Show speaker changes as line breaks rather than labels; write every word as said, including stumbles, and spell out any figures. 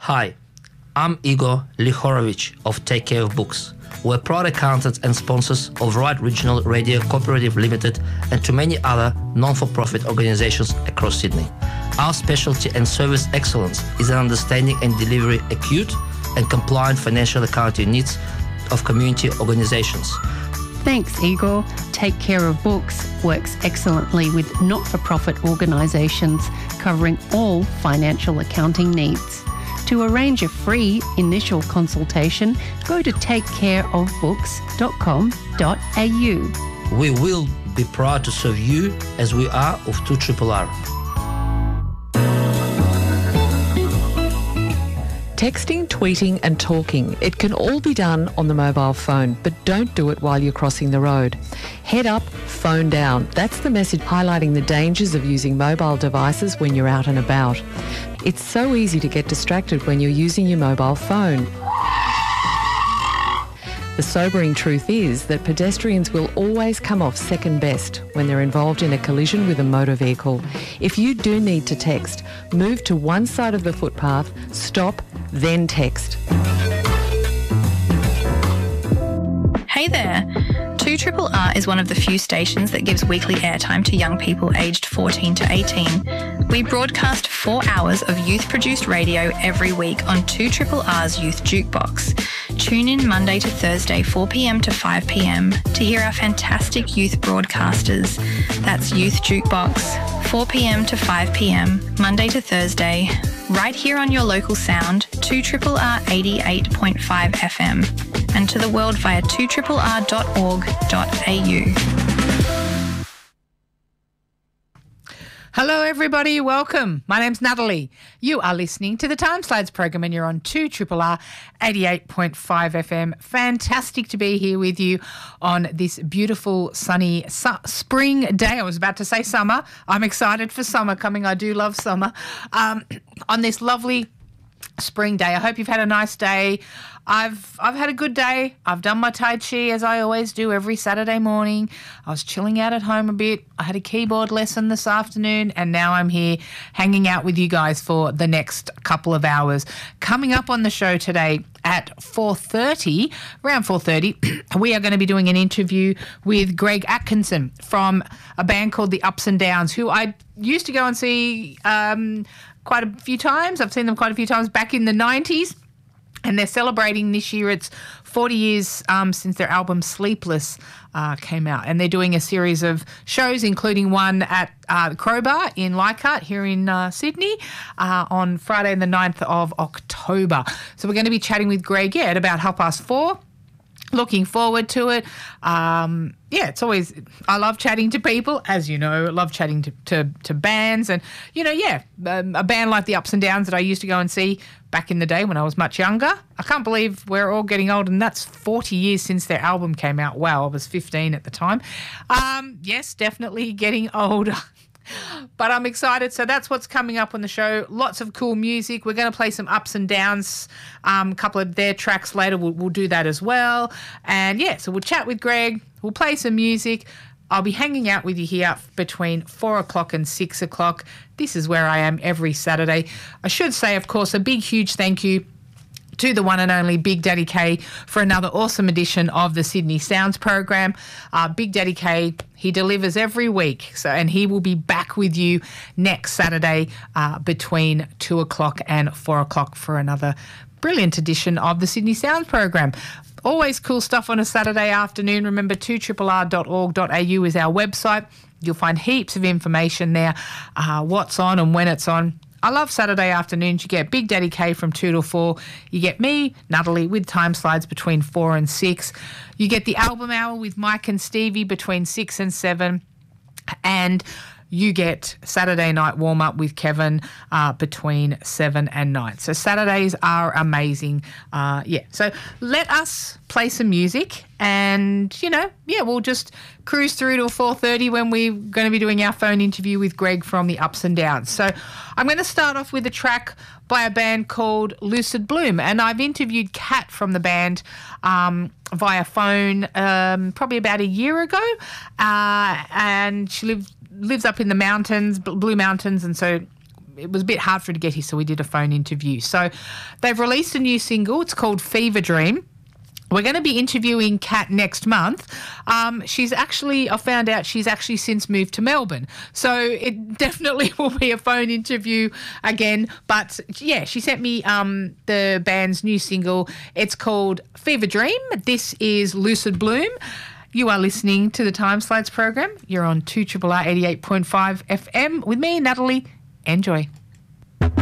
Hi, I'm Igor Lihorovich of Take Care of Books. We're proud accountants and sponsors of Right Regional Radio Cooperative Limited and to many other non-for-profit organizations across Sydney. Our specialty and service excellence is in understanding and delivering acute and compliant financial accounting needs of community organizations.
Thanks, Igor. Take Care of Books works excellently with not-for-profit organisations covering all financial accounting needs. To arrange a free initial consultation, go to take care of books dot com dot a u.
We will be proud to serve you as we are of two R R R.
Texting, tweeting and talking, it can all be done on the mobile phone, but don't do it while you're crossing the road. Head up, phone down. That's the message highlighting the dangers of using mobile devices when you're out and about. It's so easy to get distracted when you're using your mobile phone. The sobering truth is that pedestrians will always come off second best when they're involved in a collision with a motor vehicle. If you do need to text, move to one side of the footpath, stop, then text.
Hey there! two R R R is one of the few stations that gives weekly airtime to young people aged fourteen to eighteen. We broadcast four hours of youth-produced radio every week on two R R R's Youth Jukebox. Tune in Monday to Thursday, four p m to five p m to hear our fantastic youth broadcasters. That's Youth Jukebox, four p m to five p m, Monday to Thursday, right here on your local sound, two R R R eighty-eight point five F M, and to the world via two R R R dot org dot a u.
Hello everybody, welcome. My name's Natalie. You are listening to the Timeslides program and you're on two R R R eighty-eight point five F M. Fantastic to be here with you on this beautiful sunny su- spring day. I was about to say summer. I'm excited for summer coming. I do love summer. Um, on this lovely spring day. I hope you've had a nice day. I've I've had a good day. I've done my Tai Chi as I always do every Saturday morning. I was chilling out at home a bit. I had a keyboard lesson this afternoon and now I'm here hanging out with you guys for the next couple of hours. Coming up on the show today at four thirty, around four thirty, we are going to be doing an interview with Greg Atkinson from a band called The Ups and Downs, who I used to go and see um, quite a few times. I've seen them quite a few times back in the nineties. And they're celebrating this year, it's forty years um, since their album Sleepless uh, came out. And they're doing a series of shows, including one at uh, the Crowbar in Leichhardt here in uh, Sydney uh, on Friday the ninth of October. So we're going to be chatting with Greg, yeah, at about half past four. Looking forward to it. Um, yeah, it's always, I love chatting to people, as you know, I love chatting to, to, to bands and, you know, yeah, um, a band like the Ups and Downs that I used to go and see back in the day when I was much younger. I can't believe we're all getting old and that's forty years since their album came out. Wow, I was fifteen at the time. Um, yes, definitely getting older. But I'm excited. So that's what's coming up on the show. Lots of cool music. We're going to play some Ups and Downs, um, a couple of their tracks later. We'll, we'll do that as well. And, yeah, so we'll chat with Greg. We'll play some music. I'll be hanging out with you here between four o'clock and six o'clock. This is where I am every Saturday. I should say, of course, a big, huge thank you to the one and only Big Daddy K for another awesome edition of the Sydney Sounds program. Uh, Big Daddy K, he delivers every week, so and he will be back with you next Saturday uh, between two o'clock and four o'clock for another brilliant edition of the Sydney Sounds program. Always cool stuff on a Saturday afternoon. Remember, two R R R dot org dot a u is our website. You'll find heaps of information there, uh, what's on and when it's on. I love Saturday afternoons. You get Big Daddy K from two to four. You get me, Natalie, with Timeslides between four and six. You get the album hour with Mike and Stevie between six and seven. And you get Saturday night warm-up with Kevin uh, between seven and nine. So Saturdays are amazing. Uh, yeah, so let us play some music and, you know, yeah, we'll just cruise through till four thirty when we're going to be doing our phone interview with Greg from the Ups and Downs. So I'm going to start off with a track by a band called Lucid Bloom, and I've interviewed Kat from the band um, via phone um, probably about a year ago, uh, and she lived lives up in the mountains, Blue Mountains, and so it was a bit hard for her to get here, so we did a phone interview. So they've released a new single. It's called Fever Dream. We're going to be interviewing Kat next month. Um, she's actually, I found out she's actually since moved to Melbourne. So it definitely will be a phone interview again. But yeah, she sent me um, the band's new single. It's called Fever Dream. This is Lucid Bloom. You are listening to the Time Slides program. You're on two R R R eighty-eight point five F M with me, Natalie. Enjoy.